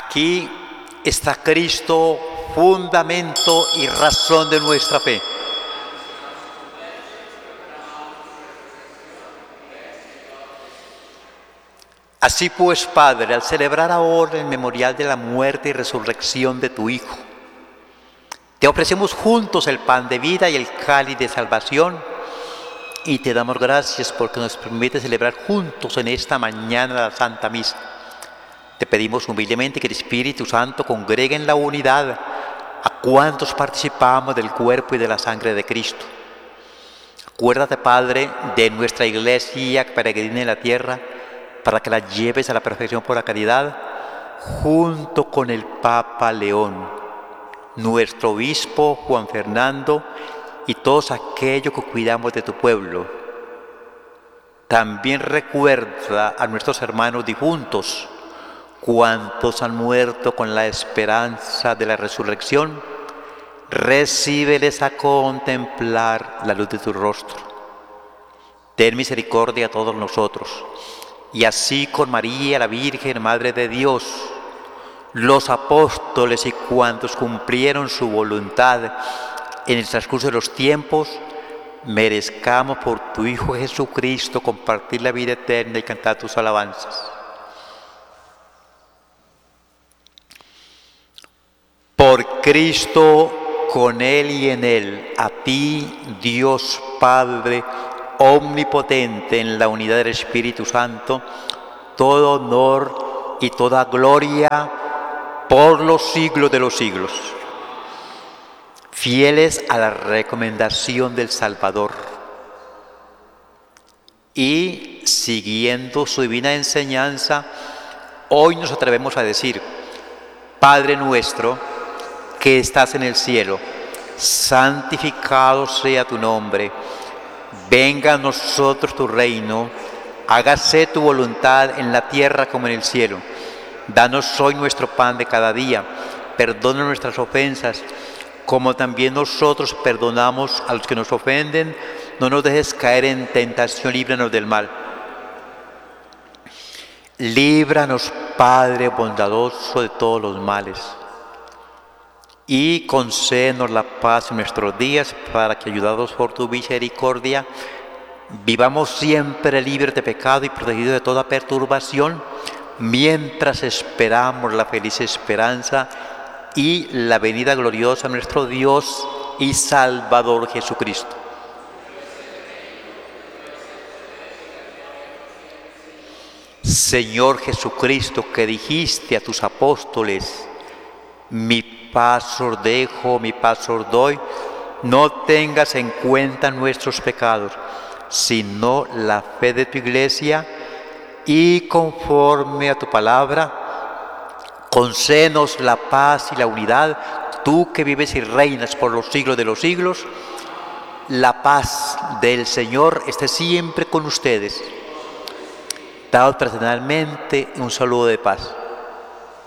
Aquí está Cristo, fundamento y razón de nuestra fe. Así pues, Padre, al celebrar ahora el memorial de la muerte y resurrección de tu Hijo, te ofrecemos juntos el pan de vida y el cáliz de salvación, y te damos gracias porque nos permite celebrar juntos en esta mañana la Santa Misa. Te pedimos humildemente que el Espíritu Santo congregue en la unidad a cuantos participamos del cuerpo y de la sangre de Cristo. Acuérdate, Padre, de nuestra Iglesia peregrina en la tierra, para que la lleves a la perfección por la caridad, junto con el Papa León, nuestro obispo Juan Fernando y todos aquellos que cuidamos de tu pueblo. También recuerda a nuestros hermanos difuntos, cuantos han muerto con la esperanza de la resurrección. Recíbeles a contemplar la luz de tu rostro. Ten misericordia a todos nosotros, y así con María, la Virgen, Madre de Dios, los apóstoles y cuantos cumplieron su voluntad en el transcurso de los tiempos, merezcamos por tu Hijo Jesucristo compartir la vida eterna y cantar tus alabanzas. Por Cristo, con Él y en Él, a ti, Dios Padre omnipotente, en la unidad del Espíritu Santo, todo honor y toda gloria por los siglos de los siglos. Fieles a la recomendación del Salvador y siguiendo su divina enseñanza, hoy nos atrevemos a decir: Padre nuestro que estás en el cielo, santificado sea tu nombre. Venga a nosotros tu reino, hágase tu voluntad en la tierra como en el cielo. Danos hoy nuestro pan de cada día, perdona nuestras ofensas, como también nosotros perdonamos a los que nos ofenden. No nos dejes caer en tentación, líbranos del mal. Líbranos, Padre bondadoso, de todos los males, y concédenos la paz en nuestros días, para que, ayudados por tu misericordia, vivamos siempre libres de pecado y protegidos de toda perturbación, mientras esperamos la feliz esperanza y la venida gloriosa de nuestro Dios y Salvador Jesucristo. Señor Jesucristo, que dijiste a tus apóstoles: mi paz os dejo, mi paz os doy, no tengas en cuenta nuestros pecados, sino la fe de tu Iglesia, y conforme a tu palabra, concédenos la paz y la unidad, tú que vives y reinas por los siglos de los siglos. La paz del Señor esté siempre con ustedes. Daos personalmente un saludo de paz.